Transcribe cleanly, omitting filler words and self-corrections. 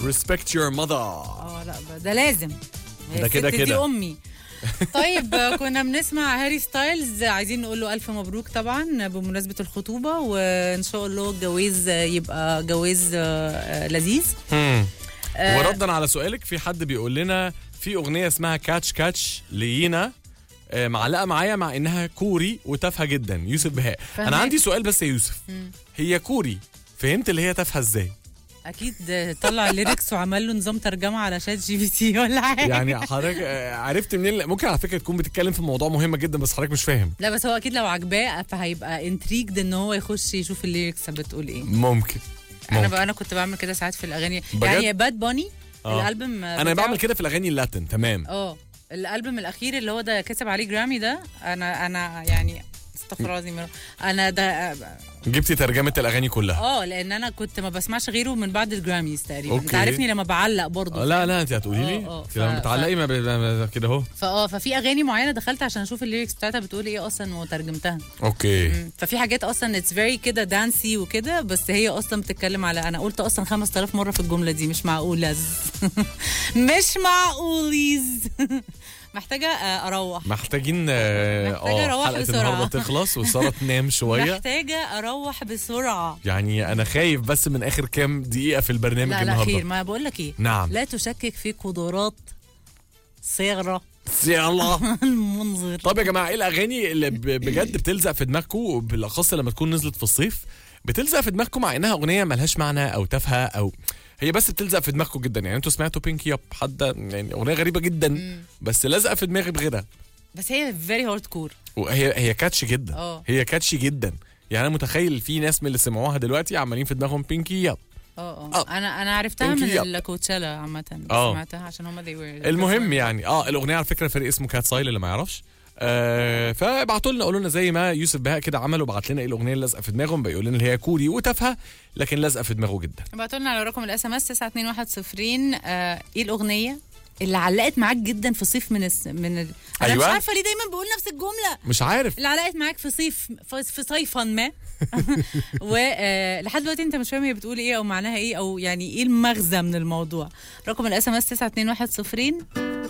respect your mother. لا ده لازم، ده كده دي امي. طيب كنا بنسمع هاري ستايلز، عايزين نقول له الف مبروك طبعا بمناسبه الخطوبه، وان شاء الله الجواز يبقى جواز لذيذ. وردا على سؤالك، في حد بيقول لنا في اغنيه اسمها كاتش كاتش لينا معلقه معايا مع انها كوري وتافهه جدا. يوسف بهاء، انا عندي سؤال بس يا يوسف، هي كوري فهمت اللي هي تافهه ازاي؟ اكيد طلع الليركس وعمل له نظام ترجمه على شات جي بي تي ولا حاجه. يعني حضرتك عرفت منين؟ ممكن على فكره تكون بتتكلم في موضوع مهم جدا بس حضرتك مش فاهم. لا بس هو اكيد لو عجباه فهيبقى انتريجد ان هو يخش يشوف الليركس بتقول ايه. ممكن. انا كنت بعمل كده ساعات في الاغاني بجد؟ يعني باد بوني الالبوم انا بعمل كده في الاغاني اللاتين. تمام. الالبوم الاخير اللي هو ده كسب عليه جرامي ده، انا يعني استغفر الله، انا ده جبتي ترجمه الاغاني كلها. لان انا كنت ما بسمعش غيره من بعد الجراميز تقريبا. أوكي. انت عارفني لما بعلق برضه. لا انت هتقولي لي لما بتعلقي ما كده اهو. ففي اغاني معينه دخلت عشان اشوف الليركس بتاعتها بتقول ايه اصلا وترجمتها. اوكي. ففي حاجات اصلا اتس فيري كده دانسي وكده، بس هي اصلا بتتكلم على، انا قلت اصلا 5000 مره في الجمله دي مش معقوله. مش معقوليز. محتاجه اروح. محتاجين اروح حلقه بسرعه النهارده تخلص وساره تنام شويه. محتاجه اروح بسرعه. يعني انا خايف بس من اخر كام دقيقه في البرنامج النهارده. لا خير، ما بقول لك ايه. نعم. لا تشكك في قدرات صغرى يلا المنظر. طب يا جماعه، ايه الاغاني اللي بجد بتلزق في دماغكم بالاخص لما تكون نزلت في الصيف؟ بتلزق في دماغكم مع انها اغنيه ملهاش معنى او تافهه، او هي بس بتلزق في دماغكم جدا. يعني انتوا سمعتوا بينكي اب، حد يعني اغنيه غريبه جدا بس لازقه في دماغي بغيرها. بس هي فيري هارد كور، وهي كاتش جدا. هي كاتش جدا. يعني انا متخيل في ناس من اللي سمعوها دلوقتي عمالين في دماغهم بينكي اب. انا عرفتها من الكوتشالا عامه، سمعتها عشان هم المهم يعني الاغنيه على فكره فريق اسمه كات سايل اللي ما يعرفش. فابعتوا لنا، قولوا لنا زي ما يوسف بهاء كده عمل وبعت لنا ايه الاغنيه اللي لازقه في دماغهم. بيقول لنا اللي هي كوري وتافهه لكن لازقه في دماغه جدا. ابعتوا لنا على رقم الاس ام اس 92102 ايه الاغنيه اللي علقت معاك جدا في صيف من انا أيوة. مش عارفه ليه دايما بقول نفس الجمله، مش عارف اللي علقت معاك في صيف في صيفا ما ولحد دلوقتي انت مش فاهم هي بتقول ايه او معناها ايه او يعني ايه المغزى من الموضوع. رقم الاس ام اس 92102